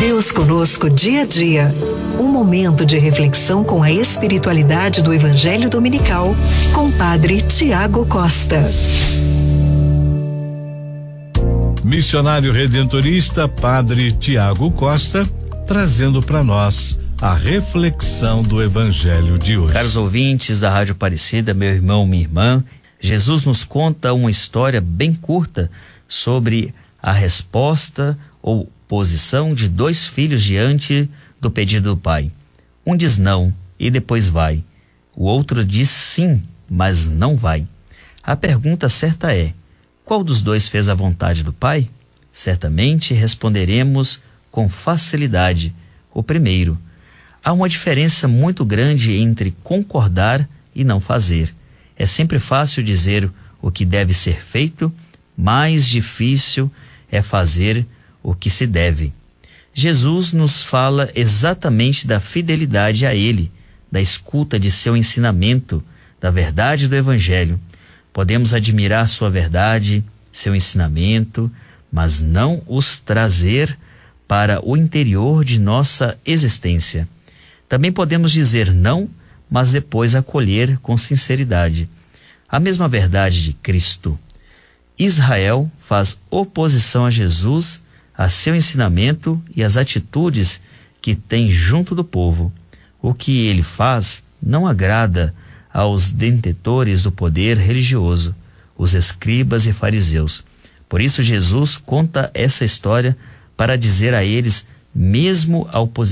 Deus conosco dia a dia. Um momento de reflexão com a espiritualidade do Evangelho Dominical com Padre Tiago Costa. Missionário redentorista Padre Tiago Costa, trazendo para nós a reflexão do Evangelho de hoje. Caros ouvintes da Rádio Aparecida, meu irmão, minha irmã, Jesus nos conta uma história bem curta sobre a resposta ou posição de dois filhos diante do pedido do pai. Um diz não e depois vai. O outro diz sim, mas não vai. A pergunta certa é: qual dos dois fez a vontade do pai? Certamente responderemos com facilidade: o primeiro. Há uma diferença muito grande entre concordar e não fazer. É sempre fácil dizer o que deve ser feito, mais difícil é fazer o que se deve. Jesus nos fala exatamente da fidelidade a Ele, da escuta de seu ensinamento, da verdade do Evangelho. Podemos admirar sua verdade, seu ensinamento, mas não os trazer para o interior de nossa existência. Também podemos dizer não, mas depois acolher com sinceridade a mesma verdade de Cristo. Israel faz oposição a Jesus, a seu ensinamento e às atitudes que tem junto do povo. O que ele faz não agrada aos detentores do poder religioso, os escribas e fariseus. Por isso Jesus conta essa história para dizer a eles, mesmo a oposição